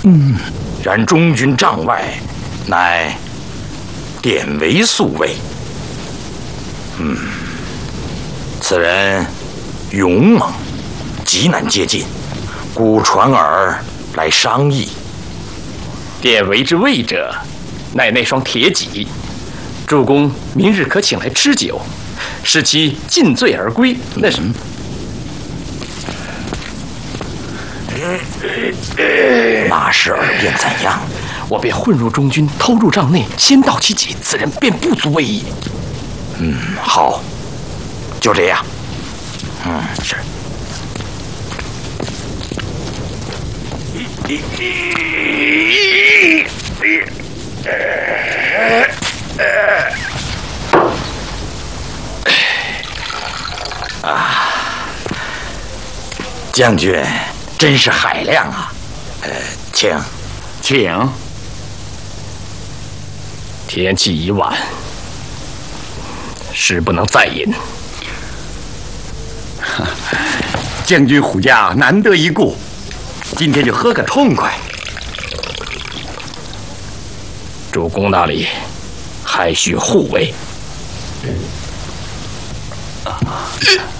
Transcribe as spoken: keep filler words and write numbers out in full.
嗯， 然中军帐外，乃典韦宿卫。嗯，此人勇猛，极难接近，故传尔来商议。 典韦之卫者，乃那双铁戟。主公明日可请来吃酒，使其尽醉而归。那什么？ 那时尔便怎样？ 我便混入中军，偷入帐内，先盗其戟，此人便不足为疑。 嗯，好，就这样。嗯，是。啊，将军真是海量啊！呃，请， 请。 天气已晚，实不能再饮。 将军虎家难得一顾，今天就喝个痛快。 主公那里还需护卫。 啊